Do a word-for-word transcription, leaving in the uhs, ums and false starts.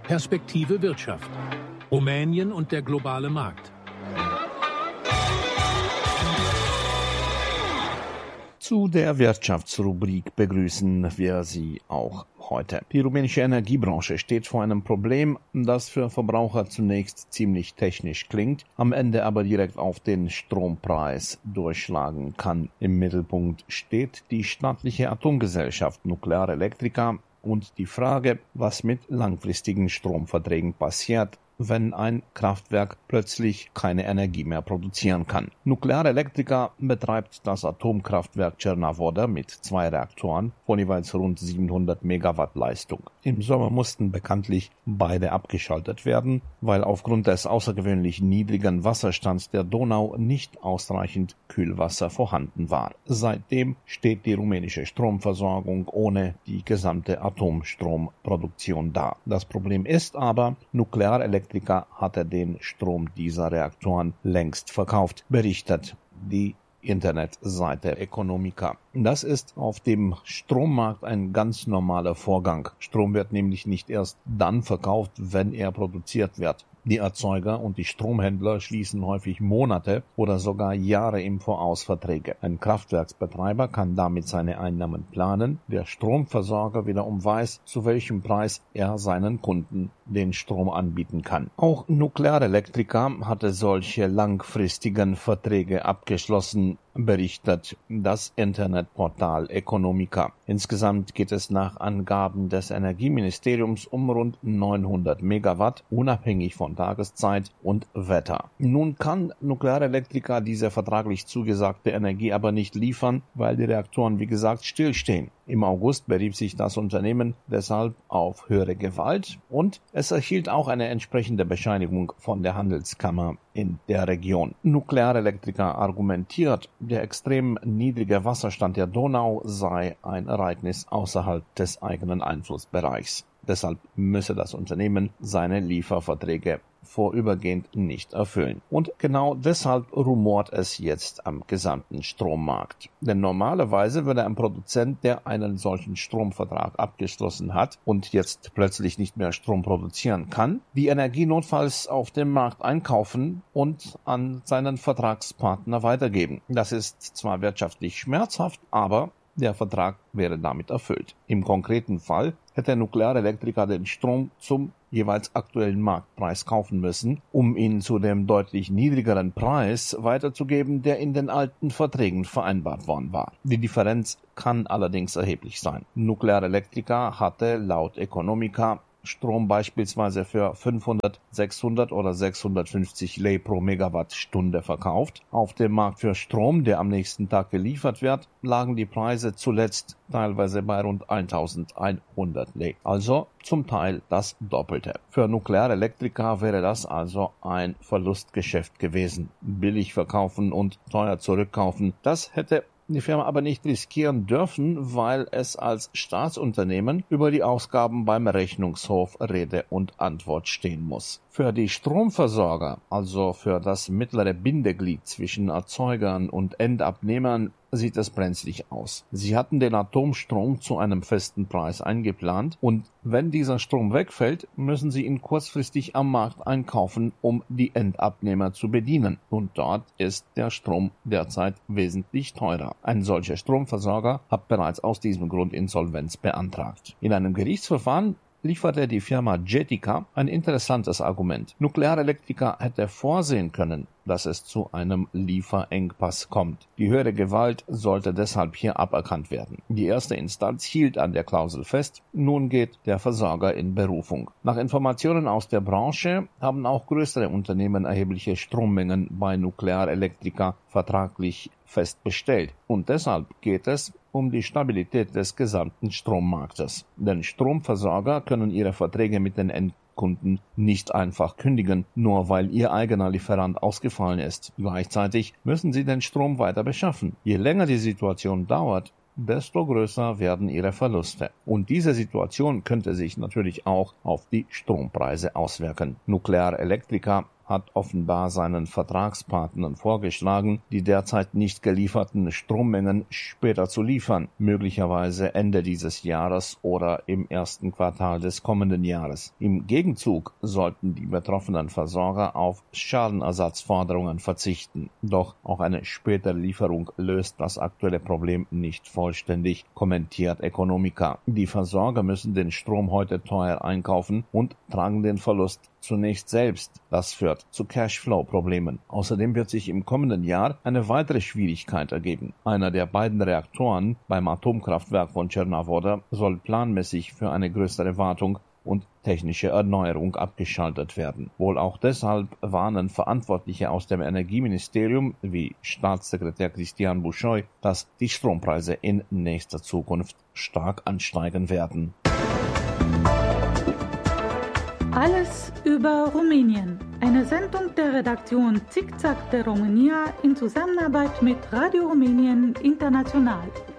Perspektive Wirtschaft. Rumänien und der globale Markt. Zu der Wirtschaftsrubrik begrüßen wir Sie auch heute. Die rumänische Energiebranche steht vor einem Problem, das für Verbraucher zunächst ziemlich technisch klingt, am Ende aber direkt auf den Strompreis durchschlagen kann. Im Mittelpunkt steht die staatliche Atomgesellschaft Nuclear Electrica und die Frage, was mit langfristigen Stromverträgen passiert, wenn ein Kraftwerk plötzlich keine Energie mehr produzieren kann. Nuclear Electrica betreibt das Atomkraftwerk Černá mit zwei Reaktoren von jeweils rund siebenhundert Megawatt Leistung. Im Sommer mussten bekanntlich beide abgeschaltet werden, weil aufgrund des außergewöhnlich niedrigen Wasserstands der Donau nicht ausreichend Kühlwasser vorhanden war. Seitdem steht die rumänische Stromversorgung ohne die gesamte Atomstromproduktion da. Das Problem ist aber, Nuclear Electrica hatte den Strom dieser Reaktoren längst verkauft, berichtet die Internetseite Economica. Das ist auf dem Strommarkt ein ganz normaler Vorgang. Strom wird nämlich nicht erst dann verkauft, wenn er produziert wird. Die Erzeuger und die Stromhändler schließen häufig Monate oder sogar Jahre im Voraus Verträge. Ein Kraftwerksbetreiber kann damit seine Einnahmen planen. Der Stromversorger wiederum weiß, zu welchem Preis er seinen Kunden den Strom anbieten kann. Auch Nuclear Electrica hatte solche langfristigen Verträge abgeschlossen, berichtet das Internetportal Economica. Insgesamt geht es nach Angaben des Energieministeriums um rund neunhundert Megawatt, unabhängig von Tageszeit und Wetter. Nun kann Nuclear Electrica diese vertraglich zugesagte Energie aber nicht liefern, weil die Reaktoren wie gesagt stillstehen. Im August berief sich das Unternehmen deshalb auf höhere Gewalt und es erhielt auch eine entsprechende Bescheinigung von der Handelskammer in der Region. Nuclear Electrica argumentiert, der extrem niedrige Wasserstand der Donau sei ein Ereignis außerhalb des eigenen Einflussbereichs. Deshalb müsse das Unternehmen seine Lieferverträge vorübergehend nicht erfüllen. Und genau deshalb rumort es jetzt am gesamten Strommarkt. Denn normalerweise würde ein Produzent, der einen solchen Stromvertrag abgeschlossen hat und jetzt plötzlich nicht mehr Strom produzieren kann, die Energie notfalls auf dem Markt einkaufen und an seinen Vertragspartner weitergeben. Das ist zwar wirtschaftlich schmerzhaft, aber der Vertrag wäre damit erfüllt. Im konkreten Fall hätte Nuclear Electrica den Strom zum jeweils aktuellen Marktpreis kaufen müssen, um ihn zu dem deutlich niedrigeren Preis weiterzugeben, der in den alten Verträgen vereinbart worden war. Die Differenz kann allerdings erheblich sein. Nuclear Electrica hatte laut Economica Strom beispielsweise für fünfhundert, sechshundert oder sechshundertfünfzig Lei pro Megawattstunde verkauft. Auf dem Markt für Strom, der am nächsten Tag geliefert wird, lagen die Preise zuletzt teilweise bei rund eintausendeinhundert Lei, also zum Teil das Doppelte. Für Nuclear Electrica wäre das also ein Verlustgeschäft gewesen. Billig verkaufen und teuer zurückkaufen, das hätte die Firma aber nicht riskieren dürfen, weil es als Staatsunternehmen über die Ausgaben beim Rechnungshof Rede und Antwort stehen muss. Für die Stromversorger, also für das mittlere Bindeglied zwischen Erzeugern und Endabnehmern, sieht es brenzlig aus. Sie hatten den Atomstrom zu einem festen Preis eingeplant und wenn dieser Strom wegfällt, müssen sie ihn kurzfristig am Markt einkaufen, um die Endabnehmer zu bedienen. Und dort ist der Strom derzeit wesentlich teurer. Ein solcher Stromversorger hat bereits aus diesem Grund Insolvenz beantragt. In einem Gerichtsverfahren lieferte die Firma Jetica ein interessantes Argument. Nuclear Electrica hätte vorsehen können, dass es zu einem Lieferengpass kommt. Die höhere Gewalt sollte deshalb hier aberkannt werden. Die erste Instanz hielt an der Klausel fest. Nun geht der Versorger in Berufung. Nach Informationen aus der Branche haben auch größere Unternehmen erhebliche Strommengen bei Nuclear Electrica vertraglich fest bestellt. Und deshalb geht es um die Stabilität des gesamten Strommarktes. Denn Stromversorger können ihre Verträge mit den Endkunden nicht einfach kündigen, nur weil ihr eigener Lieferant ausgefallen ist. Gleichzeitig müssen sie den Strom weiter beschaffen. Je länger die Situation dauert, desto größer werden ihre Verluste. Und diese Situation könnte sich natürlich auch auf die Strompreise auswirken. Nuclear Electrica hat offenbar seinen Vertragspartnern vorgeschlagen, die derzeit nicht gelieferten Strommengen später zu liefern, möglicherweise Ende dieses Jahres oder im ersten Quartal des kommenden Jahres. Im Gegenzug sollten die betroffenen Versorger auf Schadenersatzforderungen verzichten. Doch auch eine spätere Lieferung löst das aktuelle Problem nicht vollständig, kommentiert Economica. Die Versorger müssen den Strom heute teuer einkaufen und tragen den Verlust zunächst selbst. Das führt zu Cashflow-Problemen. Außerdem wird sich im kommenden Jahr eine weitere Schwierigkeit ergeben. Einer der beiden Reaktoren beim Atomkraftwerk von Czernowode soll planmäßig für eine größere Wartung und technische Erneuerung abgeschaltet werden. Wohl auch deshalb warnen Verantwortliche aus dem Energieministerium wie Staatssekretär Christian Buschoi, dass die Strompreise in nächster Zukunft stark ansteigen werden. Alles über Rumänien. Eine Sendung der Redaktion Zickzack der Romania in Zusammenarbeit mit Radio Rumänien International.